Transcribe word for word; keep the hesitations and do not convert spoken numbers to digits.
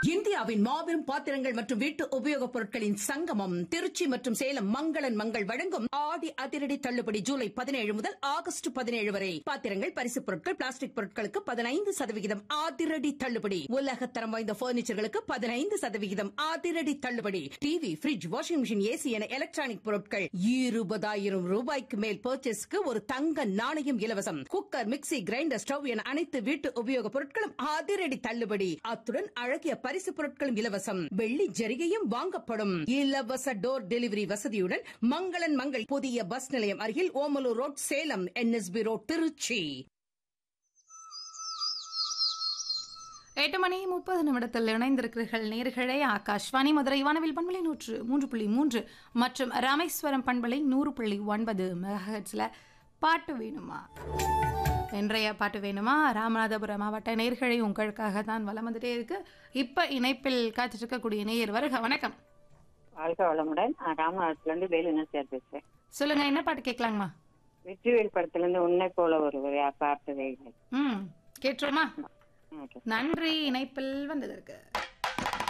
இந்தியாவின் மாபெரும் பாத்திரங்கள் மற்றும் வீட்டு உபயோகப் பொருட்களின் சங்கமம் திருச்சி மற்றும் சேலம் மங்களன் மங்கள் வழங்கும் ஆடி அதிரடி தள்ளுபடி ஜூலை பதினேழு முதல் ஆகஸ்ட் பதினேழு வரை. பாத்திரங்கள், பரிசுப் பொருட்கள், பிளாஸ்டிக் பொருட்களுக்கு பதினைந்து சதவிகிதம் அதிரடி தள்ளுபடி. உலகத்தரம் வாய்ந்த பர்னிச்சர்களுக்கு பதினைந்து சதவிகிதம் அதிரடி தள்ளுபடி. TV, bridge, washing machine, AC என எலக்ட்ரானிக் பொருட்கள் இருபதாயிரம் ரூபாய்க்கு மேல் பர்ச்சேஸ்க்கு ஒரு தங்க நாணயம் இலவசம். குக்கர், மிக்ஸி, கிரைண்டர், ஸ்டவ் என அனைத்து வீட்டு உபயோகப் பொருட்களும் அதிரடி தள்ளுபடி. அத்துடன் அழகிய பரிசு பொருட்களும் இலவசம். வெள்ளி ஜரிகையும் வாங்கப்படும். இலவச டோர் டெலிவரி வசதியுடன் மங்களன் மங்கள் புதிய பஸ் நிலையம் அருகில் Omalur road, Salem. NSP road, Trichy. எட்டு மணி முப்பது நிமிடத்தில் இணைந்திருக்கிறீர்கள் நேர்களே. ஆகாஷ்வாணி மதுரை வானவில் பண்பலை நூற்று மூன்று புள்ளி மூன்று மற்றும் ராமேஸ்வரம் பண்பலை நூறு புள்ளி ஒன்பது மெகாஹெர்ட்ஸ்ல பாட்டு வேணுமா? இன்றைய பாட்டு வேணுமா ராமநாதபுரம் மாவட்ட நேர்களை உங்களுக்காக தான் வலம் வந்துட்டே இருக்கு. இப்ப இணைப்பில் காத்துட்டு இருக்கக்கூடிய நேயர் வருக. வணக்கம். வாழ்க வளமுடன். நான் ராமநாதத்துல இருந்து வேலு நசியார் பேசுறேன். சொல்லுங்க, என்ன பாட்டு கேட்கலாங்கம்மா? வெற்றிவேல் படத்துல இருந்து உன்னை போல ஒரு பார்த்ததே இல்லை. ம் கேட்டுருமா? நன்றி இணைப்பில் வந்ததற்கு.